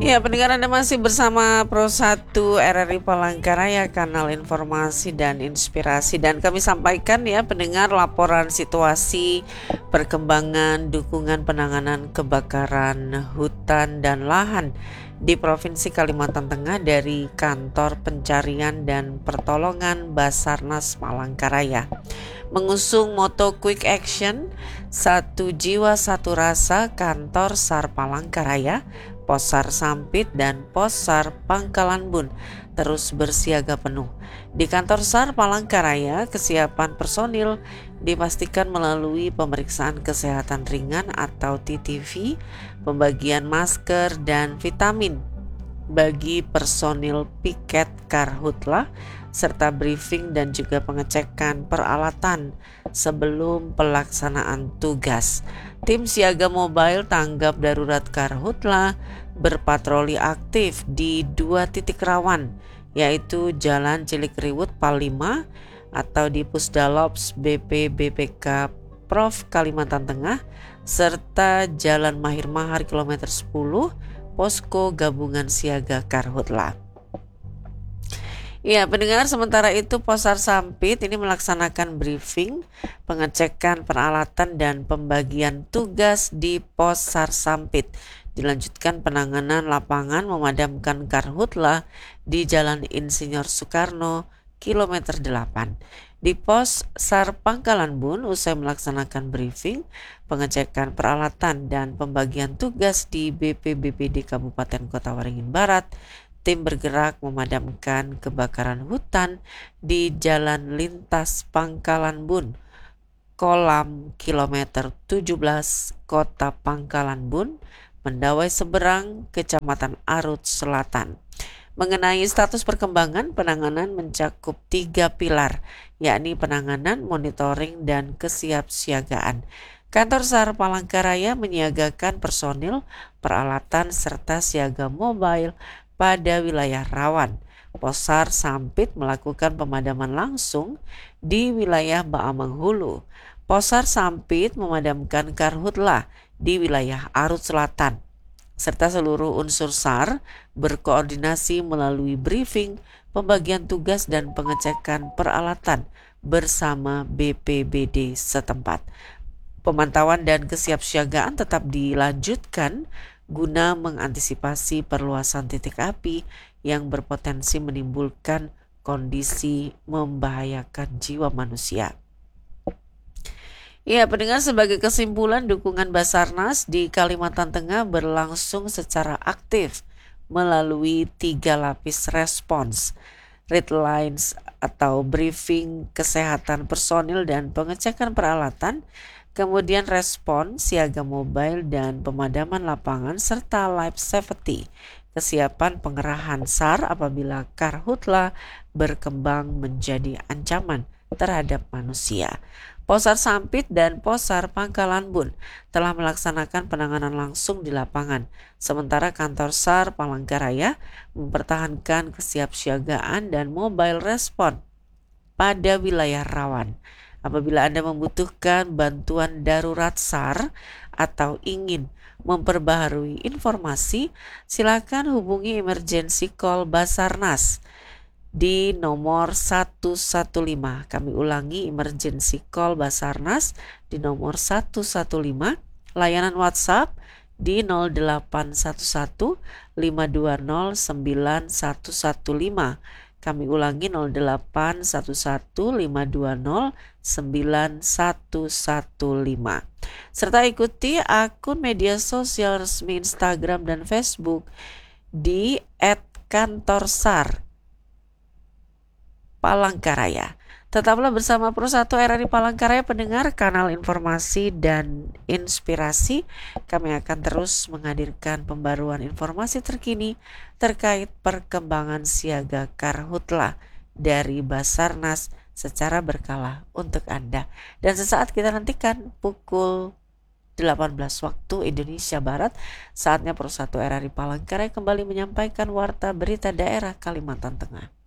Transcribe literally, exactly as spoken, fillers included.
Ya, pendengar, Anda masih bersama Pro satu R R I Palangkaraya, kanal informasi dan inspirasi. Dan kami sampaikan ya pendengar laporan situasi perkembangan dukungan penanganan kebakaran hutan dan lahan di Provinsi Kalimantan Tengah dari Kantor Pencarian dan Pertolongan Basarnas Palangkaraya. Mengusung moto Quick Action, Satu Jiwa Satu Rasa, Kantor SAR Palangkaraya, Posar Sampit dan Posar Pangkalan Bun terus bersiaga penuh. Di kantor SAR Palangkaraya, kesiapan personil dipastikan melalui pemeriksaan kesehatan ringan atau T T V, pembagian masker dan vitamin bagi personil piket Karhutla, serta briefing dan juga pengecekan peralatan sebelum pelaksanaan tugas. Tim siaga mobile tanggap darurat Karhutla berpatroli aktif di dua titik rawan, yaitu Jalan Cilikriwut Pal lima atau di Pusdalops B P B P K Prof Kalimantan Tengah, serta Jalan Mahir Mahar kilometer sepuluh, Posko Gabungan Siaga Karhutla. Ya, pendengar, sementara itu Posar Sampit ini melaksanakan briefing, pengecekan peralatan dan pembagian tugas di Posar Sampit. Dilanjutkan penanganan lapangan memadamkan Karhutla di Jalan Insinyur Soekarno kilometer delapan. Di Pos SAR Pangkalan Bun, usai melaksanakan briefing, pengecekan peralatan dan pembagian tugas di B P B P D Kabupaten Kota Waringin Barat, tim bergerak memadamkan kebakaran hutan di Jalan Lintas Pangkalan Bun, Kolam kilometer tujuh belas, Kota Pangkalan Bun, Mendawai Seberang, Kecamatan Arut Selatan. Mengenai status perkembangan, penanganan mencakup tiga pilar, yakni penanganan, monitoring, dan kesiapsiagaan. Kantor SAR Palangkaraya menyiagakan personil, peralatan, serta siaga mobile pada wilayah rawan. Posar Sampit melakukan pemadaman langsung di wilayah Baamang Hulu. Posar Sampit memadamkan Karhutla di wilayah Arut Selatan, serta seluruh unsur SAR berkoordinasi melalui briefing, pembagian tugas dan pengecekan peralatan bersama B P B D setempat. Pemantauan dan kesiapsiagaan tetap dilanjutkan guna mengantisipasi perluasan titik api yang berpotensi menimbulkan kondisi membahayakan jiwa manusia. Ya, pendengar, sebagai kesimpulan, dukungan Basarnas di Kalimantan Tengah berlangsung secara aktif melalui tiga lapis respons, red lines atau briefing kesehatan personil dan pengecekan peralatan, kemudian respon siaga mobile dan pemadaman lapangan, serta life safety, kesiapan pengerahan SAR apabila Karhutla berkembang menjadi ancaman terhadap manusia. Posar Sampit dan Posar Pangkalan Bun telah melaksanakan penanganan langsung di lapangan, sementara kantor SAR Palangkaraya mempertahankan kesiapsiagaan dan mobile respon pada wilayah rawan. Apabila Anda membutuhkan bantuan darurat SAR atau ingin memperbaharui informasi, silakan hubungi emergency call Basarnas di nomor satu satu lima. Kami ulangi, emergency call Basarnas di nomor satu satu lima. Layanan WhatsApp di nol delapan satu satu lima dua nol sembilan satu satu lima. Kami ulangi, nol delapan satu satu lima dua nol sembilan satu satu lima. Serta ikuti akun media sosial resmi Instagram dan Facebook di et kantor SAR Palangkaraya. Tetaplah bersama Pro satu R R I Palangkaraya, pendengar, kanal informasi dan inspirasi. Kami akan terus menghadirkan pembaruan informasi terkini terkait perkembangan siaga Karhutla dari Basarnas secara berkala untuk Anda. Dan sesaat kita nantikan pukul delapan belas waktu Indonesia Barat, saatnya Pro satu R R I Palangkaraya kembali menyampaikan warta berita daerah Kalimantan Tengah.